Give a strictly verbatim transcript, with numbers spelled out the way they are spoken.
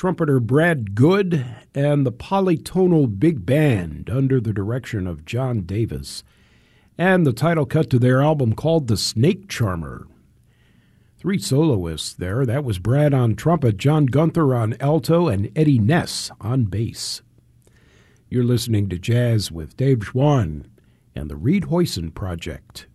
trumpeter Brad Good and the Polytonal Big Band under the direction of John Davis, and the title cut to their album called The Snake Charmer. Three soloists there. That was Brad on trumpet, John Gunther on alto, and Eddie Ness on bass. You're listening to Jazz with Dave Schwann and the Reed Hoyson Project.